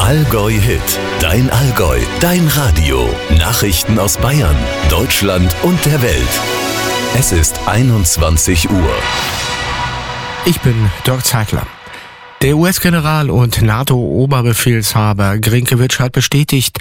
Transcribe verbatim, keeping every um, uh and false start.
Allgäu Hit, dein Allgäu, dein Radio. Nachrichten aus Bayern, Deutschland und der Welt. Es ist einundzwanzig Uhr. Ich bin Dirk Zeitler. Der U S-General und NATO-Oberbefehlshaber Grynkewitsch hat bestätigt,